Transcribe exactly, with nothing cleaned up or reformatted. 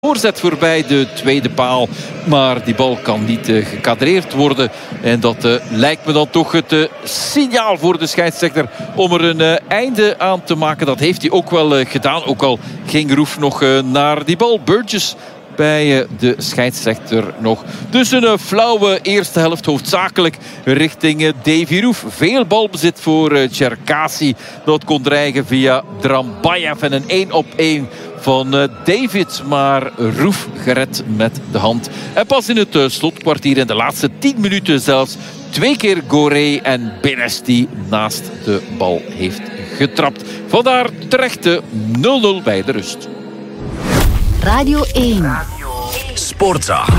voorzet voorbij de tweede paal. Maar die bal kan niet uh, gekadreerd worden. En dat uh, lijkt me dan toch het uh, signaal voor de scheidsrechter om er een uh, einde aan te maken. Dat heeft hij ook wel uh, gedaan. Ook al ging Roef nog uh, naar die bal. Burgess bij de scheidsrechter nog. Dus een flauwe eerste helft, hoofdzakelijk richting Davy Roef. Veel balbezit voor Cherkasy. Dat kon dreigen via Drambayev en een één op één van David. Maar Roef gered met de hand. En pas in het slotkwartier, in de laatste tien minuten zelfs, twee keer Goré en Benes die naast de bal heeft getrapt. Vandaar terechte nul nul bij de rust. Radio één. Sportza.